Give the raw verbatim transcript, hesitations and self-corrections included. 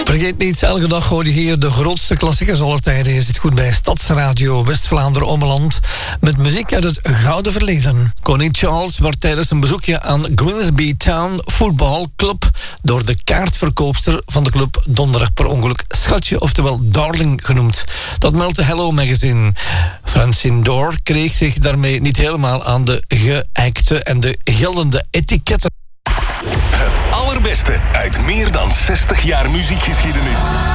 Vergeet niet, elke dag hoor je hier de grootste klassiekers aller tijden. Je zit goed bij Stadsradio West-Vlaanderen-Ommeland met muziek uit het gouden verleden. Koning Charles werd tijdens een bezoekje aan Grimsby Town Football Club door de kaartverkoopster van de club donderdag per ongeluk Schatje, oftewel Darling genoemd. Dat meldt de Hello Magazine. Francine Dore kreeg zich daarmee niet helemaal aan de geëikte en de geldende etiketten. Het allerbeste uit meer dan zestig jaar muziekgeschiedenis.